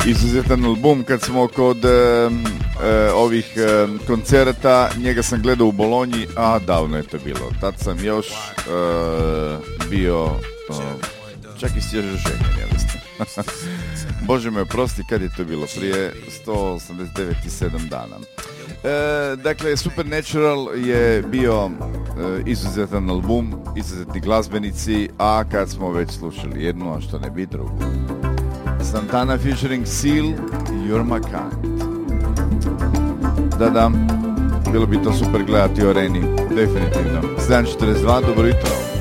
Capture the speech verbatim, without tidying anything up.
izuzetan album. Kad smo kod e, e, ovih e, koncerata, njega sam gledao u Bolonji, a davno je to bilo. Tad sam još e, bio e, čak i svježe ženjen, ja mislim. Bože me oprosti, kad je to bilo? Prije sto osamdeset devet i sedam dana. E, dakle, Supernatural je bio e, izuzetan album, izuzetni glazbenici, a kad smo već slušali jednu, a što ne bi drugu, Santana featuring Seal, You're My Kind. Da, da, bilo bi to super gledati u areni, definitivno. sedam četrdeset dva, dobro jutro.